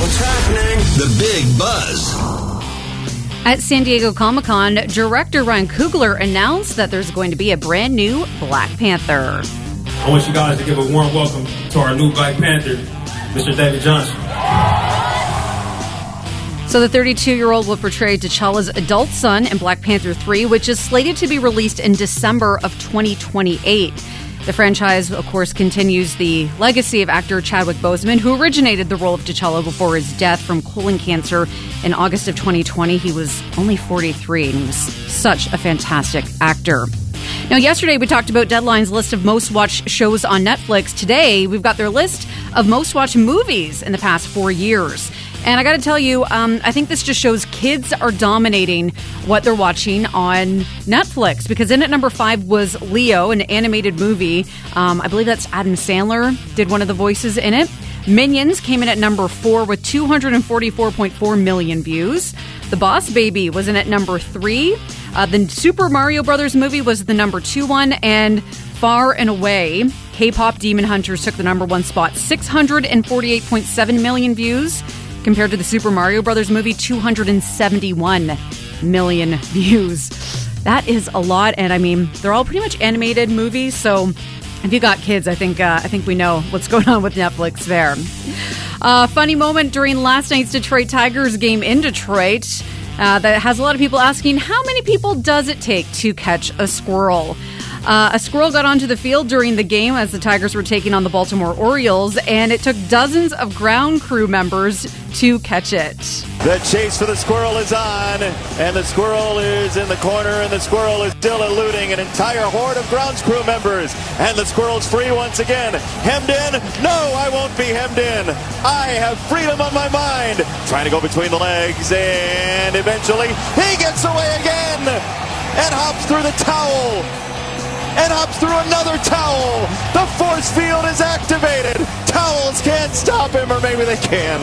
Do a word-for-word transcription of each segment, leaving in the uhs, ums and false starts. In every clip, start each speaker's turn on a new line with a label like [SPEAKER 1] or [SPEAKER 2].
[SPEAKER 1] What's happening?
[SPEAKER 2] The Big Buzz.
[SPEAKER 3] At San Diego Comic-Con, director Ryan Coogler announced that there's going to be a brand new Black Panther.
[SPEAKER 4] I want you guys to give a warm welcome to our new Black Panther, Mister David Johnson.
[SPEAKER 3] So the thirty-two-year-old will portray T'Challa's adult son in Black Panther three, which is slated to be released in December of twenty twenty-eight. The franchise, of course, continues the legacy of actor Chadwick Boseman, who originated the role of T'Challa before his death from colon cancer in August of twenty twenty. He was only forty-three, and he was such a fantastic actor. Now, yesterday we talked about Deadline's list of most-watched shows on Netflix. Today, we've got their list of most-watched movies in the past four years. And I got to tell you, um, I think this just shows kids are dominating what they're watching on Netflix. Because in at number five was Leo, an animated movie. Um, I believe that's Adam Sandler did one of the voices in it. Minions came in at number four with two hundred forty-four point four million views. The Boss Baby was in at number three. Uh, the Super Mario Brothers movie was the number two one. And far and away, K-pop Demon Hunters took the number one spot. six hundred forty-eight point seven million views. Compared to the Super Mario Brothers movie, two hundred seventy-one million views. That is a lot, and I mean, they're all pretty much animated movies, so if you got kids, I think uh, I think we know what's going on with Netflix there. Uh, funny moment during last night's Detroit Tigers game in Detroit uh, that has a lot of people asking, how many people does it take to catch a squirrel? Uh, a squirrel got onto the field during the game as the Tigers were taking on the Baltimore Orioles, and it took dozens of ground crew members to catch it.
[SPEAKER 5] The chase for the squirrel is on, and the squirrel is in the corner, and the squirrel is still eluding an entire horde of grounds crew members. And the squirrel's free once again. Hemmed in? No, I won't be hemmed in. I have freedom on my mind. Trying to go between the legs, and eventually he gets away again and hops through the towel. And hops through another towel. The force field is activated. Towels can't stop him, or maybe they can.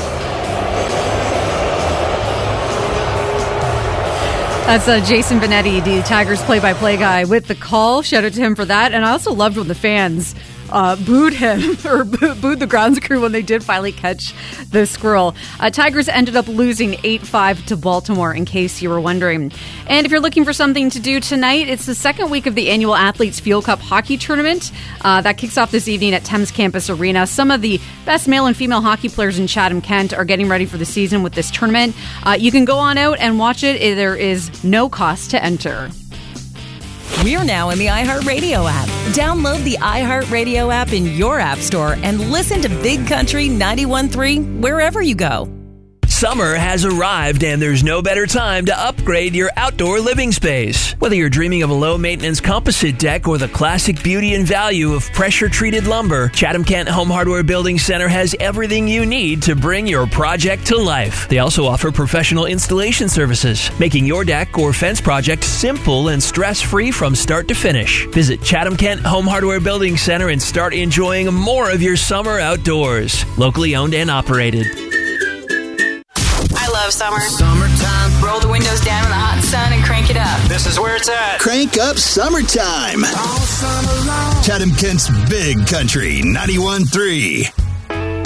[SPEAKER 3] That's uh, Jason Benetti, the Tigers play-by-play guy, with the call. Shout out to him for that. And I also loved when the fans uh, booed him, or booed the grounds crew when they did finally catch the squirrel. Uh, Tigers ended up losing eight five to Baltimore, in case you were wondering. And if you're looking for something to do tonight, it's the second week of the annual Athletes Fuel Cup Hockey Tournament. Uh, that kicks off this evening at Thames Campus Arena. Some of the best male and female hockey players in Chatham-Kent are getting ready for the season with this tournament. Uh, you can go on out and watch it. There is no cost to enter.
[SPEAKER 6] We're now in the iHeartRadio app. Download the iHeartRadio app in your app store and listen to Big Country ninety-one point three wherever you go.
[SPEAKER 7] Summer has arrived, and there's no better time to upgrade your outdoor living space. Whether you're dreaming of a low-maintenance composite deck or the classic beauty and value of pressure-treated lumber, Chatham-Kent Home Hardware Building Center has everything you need to bring your project to life. They also offer professional installation services, making your deck or fence project simple and stress-free from start to finish. Visit Chatham-Kent Home Hardware Building Center and start enjoying more of your summer outdoors. Locally owned and operated.
[SPEAKER 8] I love summer.
[SPEAKER 1] Summertime.
[SPEAKER 8] Roll the windows down in the hot sun and crank it up.
[SPEAKER 1] This is where it's at.
[SPEAKER 2] Crank up summertime.
[SPEAKER 1] All summer long.
[SPEAKER 2] Chatham-Kent's Big Country ninety-one point three.